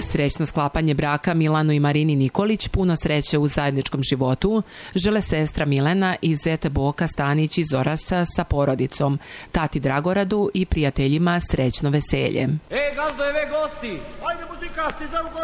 srećno sklapanje braka Milanu i Marini Nikolić, puno sreće u zajedničkom životu, žele sestra Milena i zet Boka Stanić iz Orašca sa porodicom, tati Dragoradu i prijateljima srećno veselje. Gazdojeve gosti! Ajde muzikasti,